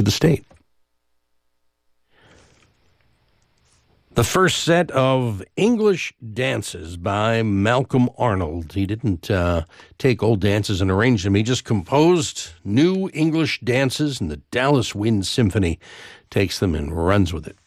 to the state. The first set of English dances by Malcolm Arnold. He didn't take old dances and arrange them. He just composed new English dances, and the Dallas Wind Symphony takes them and runs with it.